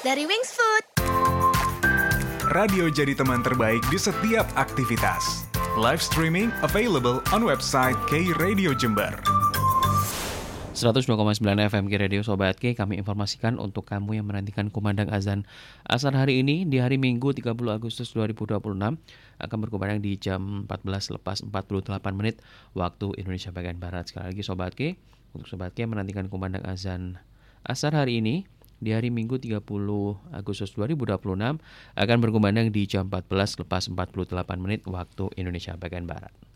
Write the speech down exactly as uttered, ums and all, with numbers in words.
dari Wings Food. Radio jadi teman terbaik di setiap aktivitas. Live streaming available on website K Radio Jember. seratus dua koma sembilan F M K Radio Sobat K, kami informasikan untuk kamu yang menantikan kumandang azan asar hari ini di hari Minggu tiga puluh Agustus dua ribu dua puluh enam akan berkumandang di jam empat belas lepas empat puluh delapan menit waktu Indonesia bagian Barat. Sekali lagi Sobat K, untuk Sobat K yang menantikan kumandang azan asar hari ini di hari Minggu tiga puluh Agustus dua ribu dua puluh enam akan berkumandang di jam empat belas lepas empat puluh delapan menit waktu Indonesia bagian Barat.